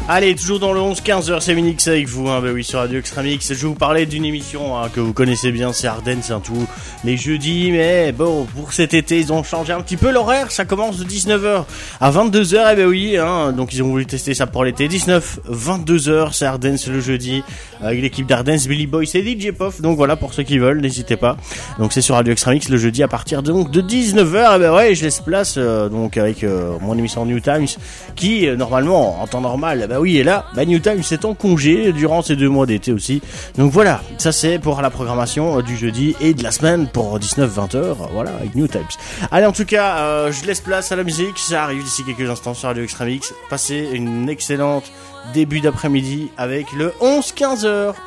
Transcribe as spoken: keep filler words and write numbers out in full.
Allez, toujours dans le onze quinze heures, c'est Minix avec vous, hein, bah oui, sur Radio Extramix. Je vais vous parler d'une émission hein, que vous connaissez bien, c'est Ardennes, c'est un tout les jeudis, mais bon, pour cet été, ils ont changé un petit peu l'horaire, ça commence de dix-neuf heures à vingt-deux heures, et ben oui, hein, donc ils ont voulu tester ça pour l'été, dix-neuf, vingt-deux heures, c'est Ardennes le jeudi, avec l'équipe d'Ardennes, Billy Boy, c'est D J Poff, donc voilà, pour ceux qui veulent, n'hésitez pas. Donc c'est sur Radio Extramix le jeudi à partir de, donc, de dix-neuf heures, et ben ouais, je laisse place, euh, donc avec euh, mon émission New Times, qui, euh, normalement, en temps normal, bah oui, et là, bah New Times c'est en congé durant ces deux mois d'été aussi. Donc voilà, ça c'est pour la programmation euh, du jeudi et de la semaine pour dix-neuf vingt heures, euh, voilà, avec New Times. Allez, en tout cas, euh, je laisse place à la musique, ça arrive d'ici quelques instants sur Radio Extramix. Passez une excellente début d'après-midi avec le onze quinze heures.